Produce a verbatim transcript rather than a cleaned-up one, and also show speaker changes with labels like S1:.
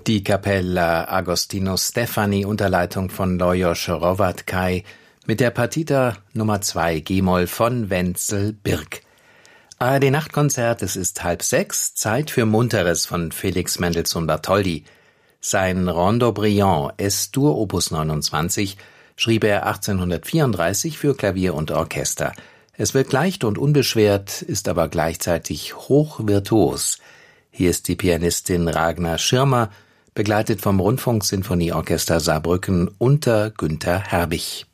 S1: Die Kapella Agostino Stefani unter Leitung von Lajos Hrovatkay mit der Partita Nummer zwei G-Moll von Wenzel Birk. A R D Nachtkonzert, es ist halb sechs, Zeit für Munteres von Felix Mendelssohn Bartholdy. Sein Rondo Brillant Es-Dur Opus neunundzwanzig schrieb er achtzehnhundertvierunddreißig für Klavier und Orchester. Es wirkt leicht und unbeschwert, ist aber gleichzeitig hochvirtuos. Hier ist die Pianistin Ragnar Schirmer, begleitet vom Rundfunksinfonieorchester Saarbrücken unter Günther Herbig.